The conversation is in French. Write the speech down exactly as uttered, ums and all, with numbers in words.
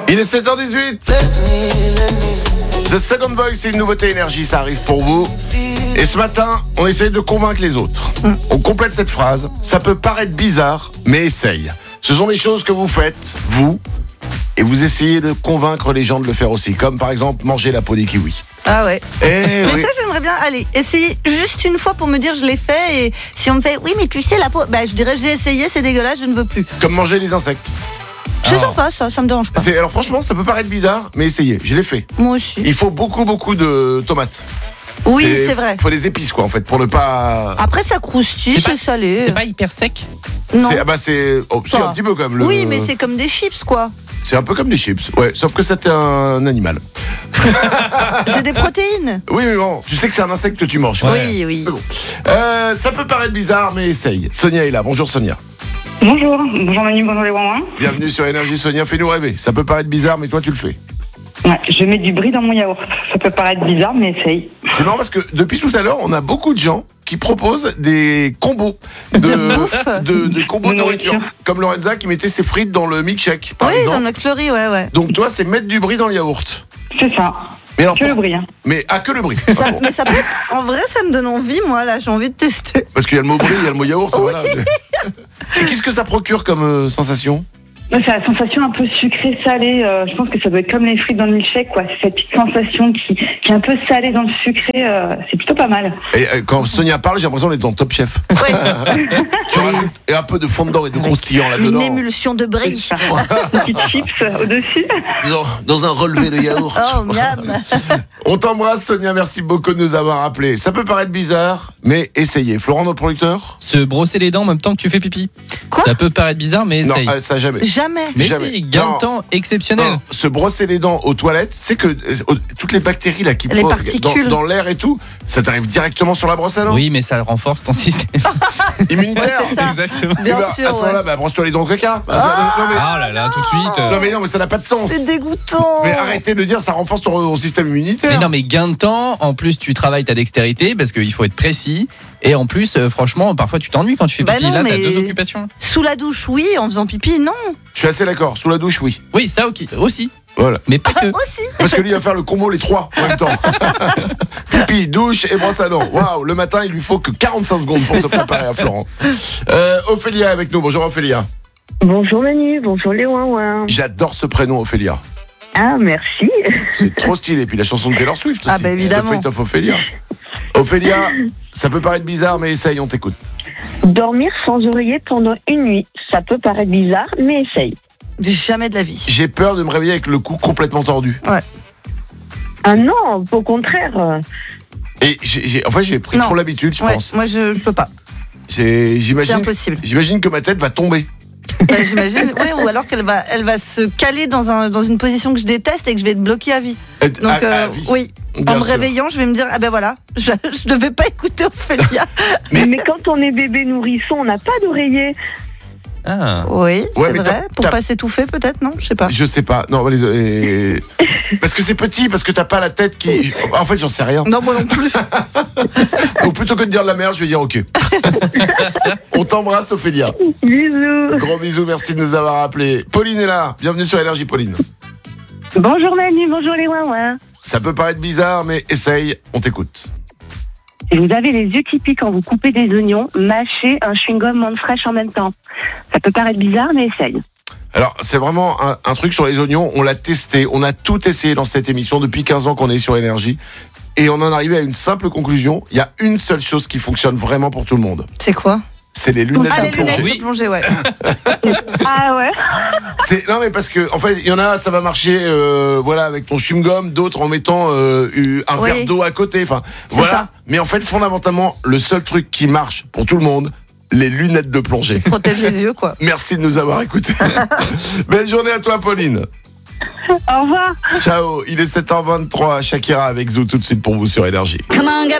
Il est sept heures dix-huit. The Second Voice, c'est une nouveauté énergie, ça arrive pour vous. Et ce matin, on essaye de convaincre les autres. On complète cette phrase. Ça peut paraître bizarre, mais essaye. Ce sont des choses que vous faites, vous, et vous essayez de convaincre les gens de le faire aussi. Comme par exemple, manger la peau des kiwis. Ah ouais. Eh mais oui. ça, j'aimerais bien, allez, essayer juste une fois pour me dire je l'ai fait. Et si on me fait, oui, mais tu sais, la peau, bah, je dirais j'ai essayé, c'est dégueulasse, je ne veux plus. Comme manger les insectes. C'est sympa, ça, ça me dérange pas. C'est, alors franchement, ça peut paraître bizarre, mais essayez. Je l'ai fait. Moi aussi. Il faut beaucoup, beaucoup de tomates. Oui, c'est, c'est vrai. Il faut des épices, quoi, en fait, pour ne pas... Après, ça croustille, c'est, C'est pas- salé. C'est pas hyper sec? Non. C'est, ah bah c'est, oh, c'est Pas. un petit peu comme le... Oui, mais c'est comme des chips, quoi. C'est un peu comme des chips, ouais, sauf que c'est un animal. C'est des protéines. Oui, mais bon, tu sais que c'est un insecte que tu manges. quoi. Ouais. Oui, oui. Mais bon. Euh, ça peut paraître bizarre, mais essaye. Sonia est là. Bonjour Sonia. Bonjour, bonjour Manu, bonjour les ouin-ouin. Bienvenue sur Énergie. Sonia, fais-nous rêver. Ça peut paraître bizarre, mais toi tu le fais. Ouais, je mets du brie dans mon yaourt. Ça peut paraître bizarre, mais essaye. C'est marrant parce que depuis tout à l'heure, on a beaucoup de gens qui proposent des combos de, De bouffe. de, de combos de De nourriture. nourriture. Comme Lorenza qui mettait ses frites dans le milkshake, par Oui, dans exemple. notre riz, ouais, ouais. Donc toi, c'est mettre du brie dans le yaourt. C'est ça. Mais alors, Que le pour- brie. Hein. Mais ah, que le brie. Ça- Ah bon. mais ça peut être, en vrai, ça me donne envie, moi, là, j'ai envie de tester. Parce qu'il y a le mot brie, il y a le mot yaourt. Voilà. Et qu'est-ce que ça procure comme euh, sensation? Ouais, c'est la sensation un peu sucrée-salée. Euh, je pense que ça doit être comme les frites dans le milkshake, quoi. C'est cette petite sensation qui, qui est un peu salée dans le sucré. Euh, c'est plutôt pas mal. Et euh, quand Sonia parle, j'ai l'impression qu'on est dans Top Chef. Ouais. Tu rajoutes et un peu de fondant et de croustillant Une là-dedans. émulsion de C'est brie. ça. Des petites chips euh, au-dessus. Dans, dans un relevé de yaourt. Oh, miam. On t'embrasse Sonia, merci beaucoup de nous avoir appelés. Ça peut paraître bizarre, mais essayez. Florent, notre producteur? Se brosser les dents en même temps que tu fais pipi. Quoi? Ça peut paraître bizarre, mais Non, essaye. euh, ça jamais. Jamais. Mais jamais. si, gain Non. de temps exceptionnel. Non, se brosser les dents aux toilettes, c'est que euh, toutes les bactéries là qui Les posent particules. dans, dans l'air et tout, ça t'arrive directement sur la brosse à dents. Oui, mais ça renforce ton système. Immunitaire. Ouais, c'est ça. Exactement. Eh Bien ben, sûr, à ce moment-là, ouais. bah, brosse-toi les dents au caca. Bah, ça- non, mais, Ah là là, tout de suite. non mais non, mais ça n'a pas de sens. C'est dégoûtant. Mais arrêtez de dire ça renforce ton, ton système immunitaire. Mais non, mais gain de temps, en plus tu travailles ta dextérité parce qu'il faut être précis. Et en plus, euh, franchement, parfois tu t'ennuies quand tu fais Bah pipi. non, Là, t'as mais- deux occupations. Sous la douche, oui. En faisant pipi, non. Je suis assez d'accord. Sous la douche, oui. Oui, ça ok, aussi. Voilà. Mais pas que. Aussi. Parce que lui il va faire le combo les trois en même temps. Pipi, douche et brosse à dents. Waouh, le matin il lui faut que quarante-cinq secondes pour se préparer à Florent. Euh, Ophélia est avec nous. Bonjour Ophélia. Bonjour Manu, bonjour les ouin-ouin. J'adore ce prénom Ophélia. Ah, merci. C'est trop stylé. Puis la chanson de Taylor Swift aussi. Ah, bah, évidemment. The Fate of Ophélia. Ophélia, ça peut paraître bizarre, mais essaye, on t'écoute. Dormir sans oreiller pendant une nuit, ça peut paraître bizarre, mais essaye. Jamais de la vie. J'ai peur de me réveiller avec le cou complètement tordu. Ah non, au contraire. Et j'ai, j'ai- en fait, j'ai pris Non. trop l'habitude, je Ouais, pense. moi, je, je peux pas. J'ai- C'est j'imagine, impossible. j'imagine que ma tête va tomber. Bah, j'imagine. Oui, ou alors qu'elle va, elle va se caler dans, un, dans une position que je déteste et que je vais être bloquée à vie. Euh, Donc, à- à euh, vie. oui. Bien En me sûr. réveillant, je vais me dire, ah ben voilà, je ne vais pas écouter Ophélia. Mais- Mais, quand on est bébé nourrisson, on n'a pas d'oreiller. Ah. Oui, Ouais, c'est mais vrai. t'as- Pour t'as- pas s'étouffer, peut-être, non? Je sais pas. Je sais pas. Non, les- euh, parce que c'est petit, parce que t'as pas la tête qui. je- En fait, j'en sais rien. Non, moi non plus. Donc plutôt que de dire de la merde, je vais dire ok. On t'embrasse, Ophélia. Bisous. Gros bisous, merci de nous avoir appelés. Pauline est là. Bienvenue sur Énergie, Pauline. Bonjour Manu, bonjour les ouin-ouin. Ça peut paraître bizarre, mais essaye. On t'écoute. Si vous avez les yeux qui piquent quand vous coupez des oignons, mâchez un chewing-gum menthe fraîche en même temps. Ça peut paraître bizarre, mais essaye. Alors, c'est vraiment un, un truc sur les oignons. On l'a testé. On a tout essayé dans cette émission depuis quinze ans qu'on est sur Énergie. Et on en est arrivé à une simple conclusion. Il y a une seule chose qui fonctionne vraiment pour tout le monde. C'est quoi? C'est les lunettes Ah, de les lunettes plongée. Oui. de plongée, ouais. Ah ouais. C'est, non mais parce que en fait il y en a ça va marcher euh, voilà avec ton chewing-gum, d'autres en mettant euh, eu- un Oui. verre d'eau à côté. Enfin C'est voilà. ça. Mais en fait fondamentalement le seul truc qui marche pour tout le monde, les lunettes de plongée. Protège les yeux, quoi. Merci de nous avoir écoutés. Belle journée à toi Pauline. Au revoir. Ciao. Il est sept heures vingt-trois. Shakira avec Zou tout de suite pour vous sur Énergie. Come on, get